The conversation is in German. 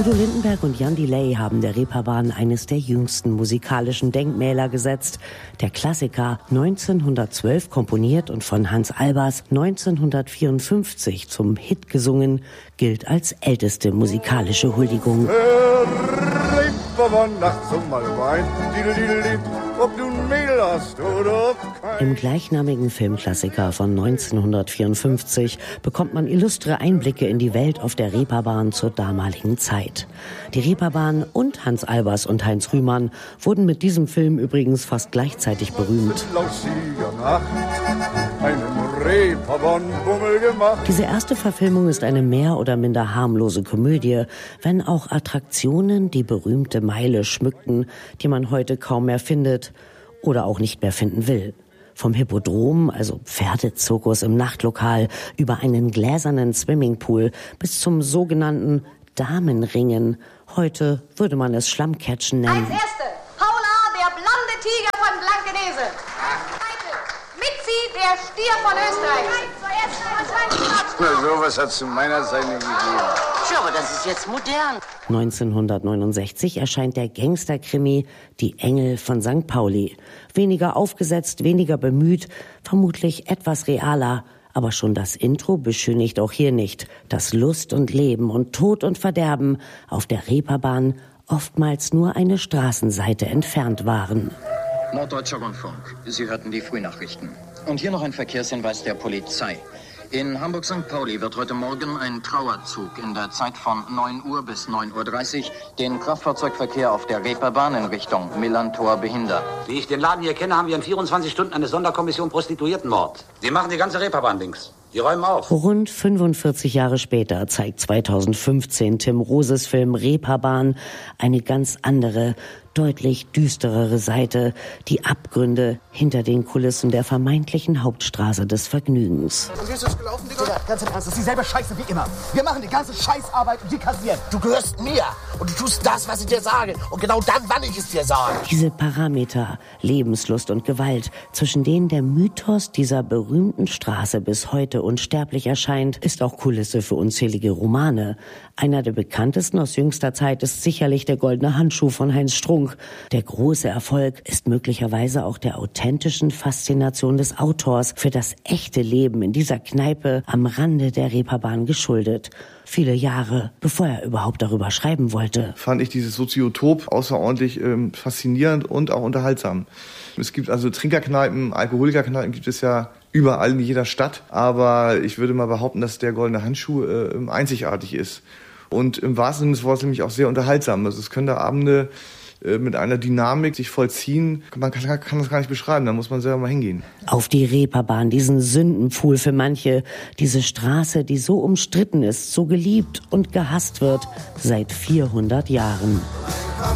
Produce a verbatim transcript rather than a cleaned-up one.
Udo Lindenberg und Jan Delay haben der Reeperbahn eines der jüngsten musikalischen Denkmäler gesetzt. Der Klassiker, neunzehnhundertzwölf komponiert und von Hans Albers neunzehnhundertvierundfünfzig zum Hit gesungen, gilt als älteste musikalische Huldigung. Im gleichnamigen Filmklassiker von neunzehnhundertvierundfünfzig bekommt man illustre Einblicke in die Welt auf der Reeperbahn zur damaligen Zeit. Die Reeperbahn und Hans Albers und Heinz Rühmann wurden mit diesem Film übrigens fast gleichzeitig berühmt. Diese erste Verfilmung ist eine mehr oder minder harmlose Komödie, wenn auch Attraktionen die berühmte Meile schmückten, die man heute kaum mehr findet oder auch nicht mehr finden will. Vom Hippodrom, also Pferdezirkus im Nachtlokal, über einen gläsernen Swimmingpool bis zum sogenannten Damenringen. Heute würde man es Schlammcatchen nennen. Als Erste, Paula, der blonde Tiger von Blankenese. Mitzi, der Stier von Österreich. Na, sowas hat es zu meiner Zeit nicht gegeben. Tja, aber das ist jetzt modern. neunzehnhundertneunundsechzig erscheint der Gangsterkrimi Die Engel von Sankt Pauli. Weniger aufgesetzt, weniger bemüht, vermutlich etwas realer. Aber schon das Intro beschönigt auch hier nicht, dass Lust und Leben und Tod und Verderben auf der Reeperbahn oftmals nur eine Straßenseite entfernt waren. Norddeutscher Rundfunk. Sie hörten die Frühnachrichten. Und hier noch ein Verkehrshinweis der Polizei. In Hamburg-Sankt Pauli wird heute Morgen ein Trauerzug in der Zeit von neun Uhr bis neun Uhr dreißig den Kraftfahrzeugverkehr auf der Reeperbahn in Richtung Millantor behindern. Wie ich den Laden hier kenne, haben wir in vierundzwanzig Stunden eine Sonderkommission Prostituiertenmord. Die machen die ganze Reeperbahn links. Die räumen auf. Rund fünfundvierzig Jahre später zeigt zweitausendfünfzehn Tim Roses Film Reeperbahn eine ganz andere, deutlich düsterere Seite, die Abgründe hinter den Kulissen der vermeintlichen Hauptstraße des Vergnügens. Und wie ist das gelaufen, Digga? Ja, ganz im Ernst, das ist dieselbe Scheiße wie immer. Wir machen die ganze Scheißarbeit und die kassieren. Du gehörst mir und du tust das, was ich dir sage. Und genau dann, wann ich es dir sage. Diese Parameter, Lebenslust und Gewalt, zwischen denen der Mythos dieser berühmten Straße bis heute unsterblich erscheint, ist auch Kulisse für unzählige Romane. Einer der bekanntesten aus jüngster Zeit ist sicherlich Der goldene Handschuh von Heinz Strunk. Der große Erfolg ist möglicherweise auch der authentischen Faszination des Autors für das echte Leben in dieser Kneipe am Rande der Reeperbahn geschuldet. Viele Jahre, bevor er überhaupt darüber schreiben wollte. Fand ich dieses Soziotop außerordentlich ähm, faszinierend und auch unterhaltsam. Es gibt also Trinkerkneipen, Alkoholikerkneipen gibt es ja überall in jeder Stadt. Aber ich würde mal behaupten, dass der goldene Handschuh äh, einzigartig ist. Und im wahrsten Sinne des Wortes nämlich auch sehr unterhaltsam. Also es können da Abende mit einer Dynamik sich vollziehen, man kann, kann das gar nicht beschreiben, da muss man selber mal hingehen. Auf die Reeperbahn, diesen Sündenpfuhl für manche, diese Straße, die so umstritten ist, so geliebt und gehasst wird, seit vierhundert Jahren.